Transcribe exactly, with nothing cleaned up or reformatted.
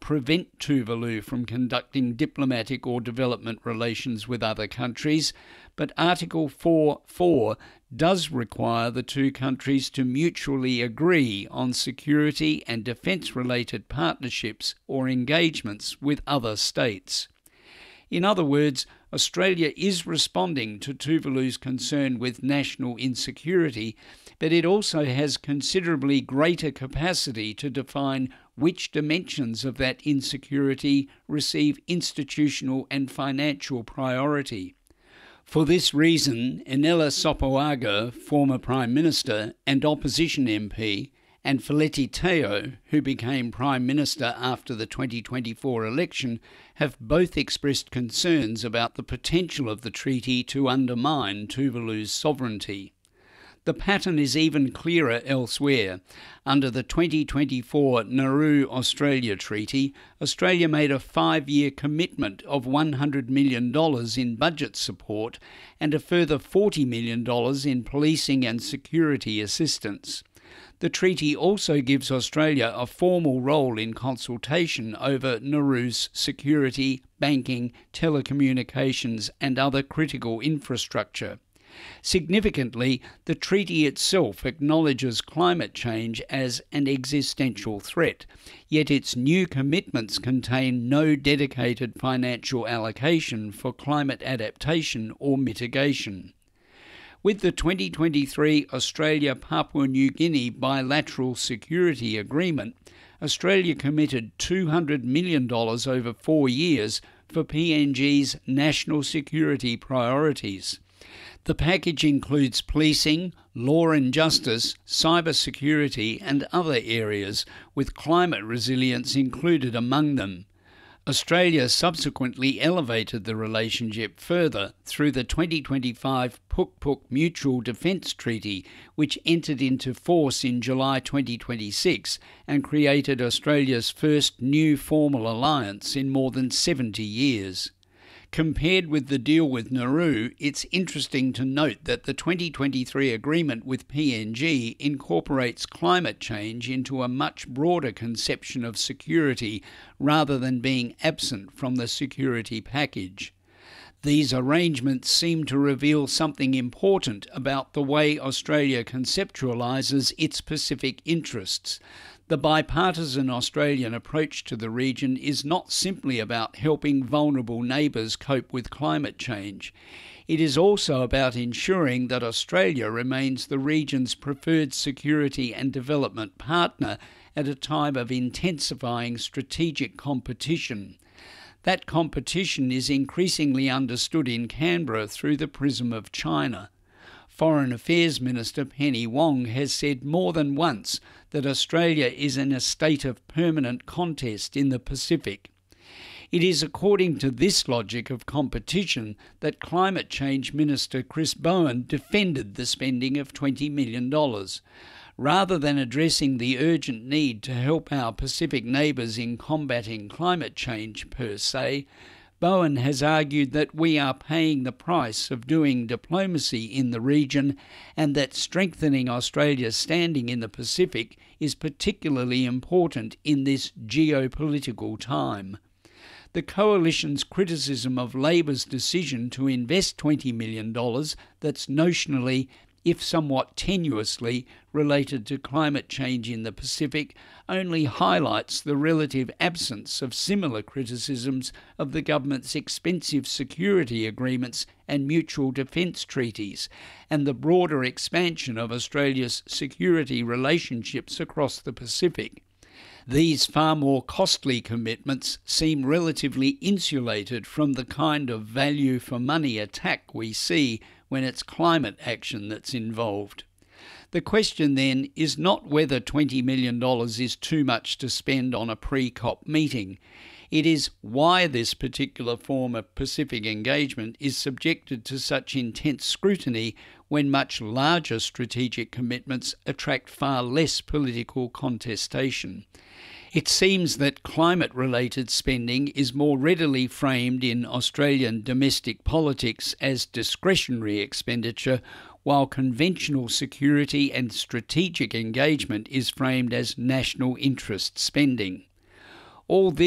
prevent Tuvalu from conducting diplomatic or development relations with other countries, but Article four point four does require the two countries to mutually agree on security and defence-related partnerships or engagements with other states. In other words, Australia is responding to Tuvalu's concern with national insecurity, but it also has considerably greater capacity to define which dimensions of that insecurity receive institutional and financial priority. For this reason, Enela Sopoaga, former Prime Minister and opposition M P, and Feleti Teo, who became Prime Minister after the twenty twenty-four election, have both expressed concerns about the potential of the treaty to undermine Tuvalu's sovereignty. The pattern is even clearer elsewhere. Under the twenty twenty-four Nauru-Australia Treaty, Australia made a five-year commitment of one hundred million dollars in budget support and a further forty million dollars in policing and security assistance. The treaty also gives Australia a formal role in consultation over Nauru's security, banking, telecommunications and other critical infrastructure. Significantly, the treaty itself acknowledges climate change as an existential threat, yet its new commitments contain no dedicated financial allocation for climate adaptation or mitigation. With the twenty twenty-three Australia-Papua New Guinea bilateral security agreement, Australia committed two hundred million dollars over four years for P N G's national security priorities. The package includes policing, law and justice, cyber security and other areas, with climate resilience included among them. Australia subsequently elevated the relationship further through the twenty twenty-five Puk Puk Mutual Defence Treaty, which entered into force in July twenty twenty-six and created Australia's first new formal alliance in more than seventy years. Compared with the deal with Nauru, it's interesting to note that the twenty twenty-three agreement with P N G incorporates climate change into a much broader conception of security rather than being absent from the security package. These arrangements seem to reveal something important about the way Australia conceptualises its Pacific interests. The bipartisan Australian approach to the region is not simply about helping vulnerable neighbours cope with climate change. It is also about ensuring that Australia remains the region's preferred security and development partner at a time of intensifying strategic competition. That competition is increasingly understood in Canberra through the prism of China. Foreign Affairs Minister Penny Wong has said more than once that Australia is in a state of permanent contest in the Pacific. It is according to this logic of competition that Climate Change Minister Chris Bowen defended the spending of twenty million dollars. Rather than addressing the urgent need to help our Pacific neighbours in combating climate change per se, Bowen has argued that we are paying the price of doing diplomacy in the region and that strengthening Australia's standing in the Pacific is particularly important in this geopolitical time. The Coalition's criticism of Labor's decision to invest twenty million dollars that's notionally, if somewhat tenuously, related to climate change in the Pacific only highlights the relative absence of similar criticisms of the government's expensive security agreements and mutual defence treaties, and the broader expansion of Australia's security relationships across the Pacific. These far more costly commitments seem relatively insulated from the kind of value for money attack we see when it's climate action that's involved. The question then is not whether twenty million dollars is too much to spend on a pre-COP meeting. It is why this particular form of Pacific engagement is subjected to such intense scrutiny when much larger strategic commitments attract far less political contestation. It seems that climate-related spending is more readily framed in Australian domestic politics as discretionary expenditure, while conventional security and strategic engagement is framed as national interest spending. All this